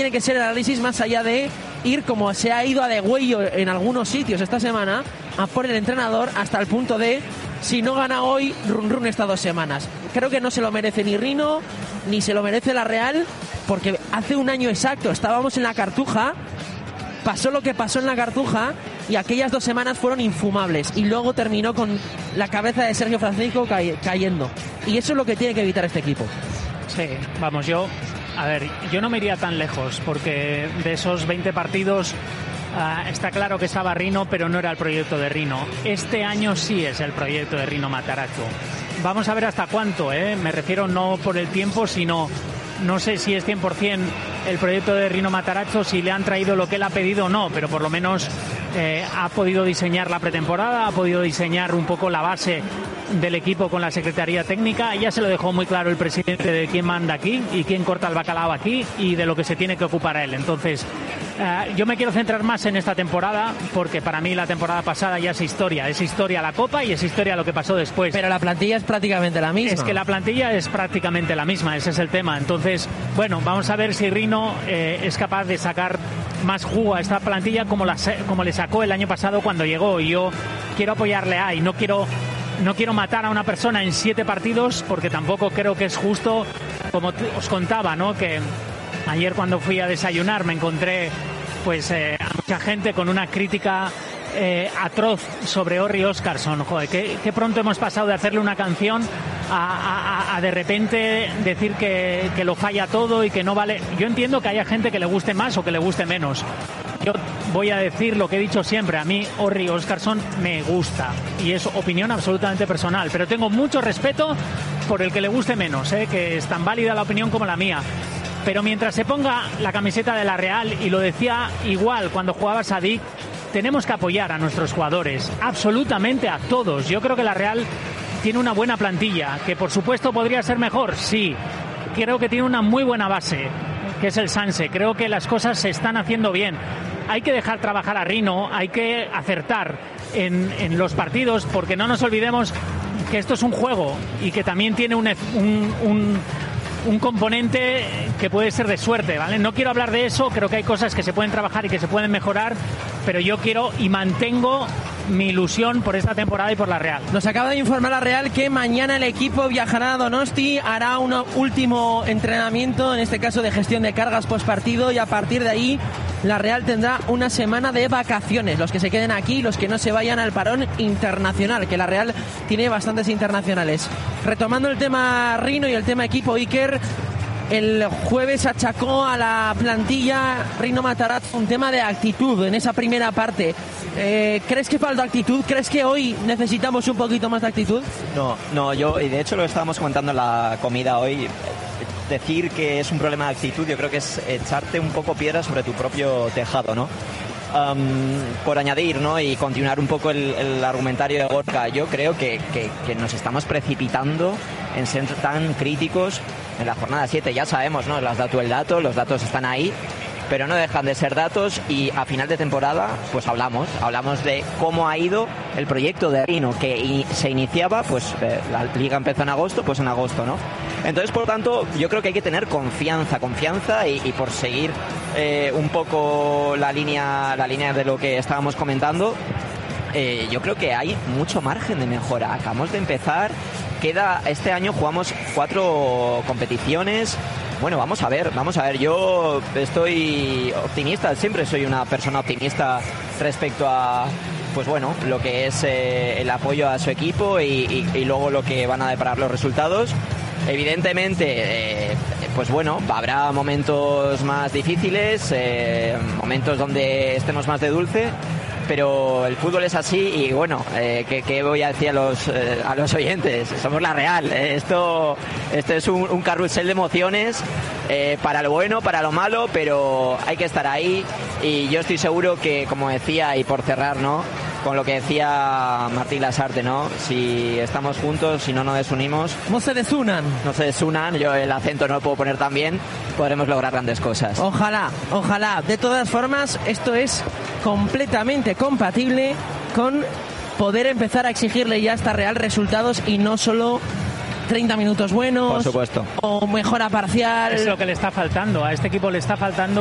tiene que ser el análisis más allá de ir como se ha ido a degüello en algunos sitios esta semana a por el entrenador hasta el punto de si no gana hoy, run estas 2 semanas. Creo que no se lo merece ni Rino, ni se lo merece la Real, porque hace un año exacto estábamos en la Cartuja, pasó lo que pasó en la Cartuja y aquellas 2 semanas fueron infumables y luego terminó con la cabeza de Sergio Francisco cayendo. Y eso es lo que tiene que evitar este equipo. Sí, vamos, yo no me iría tan lejos, porque de esos 20 partidos está claro que estaba Rino, pero no era el proyecto de Rino. Este año sí es el proyecto de Rino Matarazzo. Vamos a ver hasta cuánto, me refiero no por el tiempo, sino no sé si es 100% el proyecto de Rino Matarazzo, si le han traído lo que él ha pedido o no, pero por lo menos ha podido diseñar la pretemporada, ha podido diseñar un poco la base del equipo con la Secretaría Técnica. Ya se lo dejó muy claro el presidente de quién manda aquí y quién corta el bacalao aquí y de lo que se tiene que ocupar él. Entonces, yo me quiero centrar más en esta temporada, porque para mí la temporada pasada ya es historia la Copa y es historia lo que pasó después. Pero la plantilla es prácticamente la misma. Es que la plantilla es prácticamente la misma, ese es el tema. Entonces, bueno, vamos a ver si Rino es capaz de sacar más jugo a esta plantilla como le sacó el año pasado cuando llegó. Y yo quiero apoyarle y no quiero matar a una persona en 7 partidos, porque tampoco creo que es justo, como os contaba, ¿no? Que ayer cuando fui a desayunar me encontré a mucha gente con una crítica atroz sobre Orri Óscarsson. Joder, qué pronto hemos pasado de hacerle una canción a de repente decir que lo falla todo y que no vale. Yo entiendo que haya gente que le guste más o que le guste menos. Yo voy a decir lo que he dicho siempre. A mí Orri Óscarsson me gusta y es opinión absolutamente personal, pero tengo mucho respeto por el que le guste menos, que es tan válida la opinión como la mía. Pero mientras se ponga la camiseta de la Real, y lo decía igual cuando jugaba Sadik, tenemos que apoyar a nuestros jugadores, absolutamente a todos. Yo creo que la Real tiene una buena plantilla, que por supuesto podría ser mejor, sí. Creo que tiene una muy buena base, que es el Sanse. Creo que las cosas se están haciendo bien. Hay que dejar trabajar a Rino, hay que acertar en los partidos, porque no nos olvidemos que esto es un juego y que también tiene un componente que puede ser de suerte, ¿vale? No quiero hablar de eso, creo que hay cosas que se pueden trabajar y que se pueden mejorar, pero yo quiero y mantengo mi ilusión por esta temporada y por la Real. Nos acaba de informar la Real que mañana el equipo viajará a Donosti, hará un último entrenamiento, en este caso de gestión de cargas postpartido, y a partir de ahí la Real tendrá una semana de vacaciones. Los que se queden aquí, los que no se vayan al parón internacional, que la Real tiene bastantes internacionales. Retomando el tema Rino y el tema equipo, Iker, el jueves achacó a la plantilla Rino Matarazzo un tema de actitud en esa primera parte. ¿Crees que falta actitud? ¿Crees que hoy necesitamos un poquito más de actitud? No, y de hecho lo estábamos comentando en la comida hoy. Decir que es un problema de actitud, yo creo que es echarte un poco piedra sobre tu propio tejado, ¿no? Por añadir, ¿no? Y continuar un poco el argumentario de Gorka, yo creo que nos estamos precipitando en ser tan críticos en la jornada 7. Ya sabemos, ¿no? Las datos, los datos están ahí, pero no dejan de ser datos, y a final de temporada pues hablamos de cómo ha ido el proyecto de Rino, que se iniciaba, pues la liga empezó en agosto, pues en agosto, ¿no? Entonces, por lo tanto, yo creo que hay que tener confianza y por seguir un poco la línea de lo que estábamos comentando, yo creo que hay mucho margen de mejora. Acabamos de empezar, este año jugamos 4 competiciones. Bueno, vamos a ver, yo estoy optimista, siempre soy una persona optimista respecto a, pues bueno, lo que es el apoyo a su equipo y luego lo que van a deparar los resultados. Evidentemente, pues bueno, habrá momentos más difíciles, momentos donde estemos más de dulce, pero el fútbol es así. Y bueno, ¿qué voy a decir a los oyentes? Somos la Real, esto es un carrusel de emociones, para lo bueno, para lo malo, pero hay que estar ahí. Y yo estoy seguro que, como decía, y por cerrar, ¿no?, con lo que decía Martín Lasarte, ¿no?, si estamos juntos, si no nos desunimos, no se desunan, yo el acento no lo puedo poner tan bien, podremos lograr grandes cosas. Ojalá. De todas formas, esto es completamente compatible con poder empezar a exigirle ya a esta Real resultados y no solo 30 minutos buenos, por supuesto, o mejora parcial. Es lo que le está faltando a este equipo, le está faltando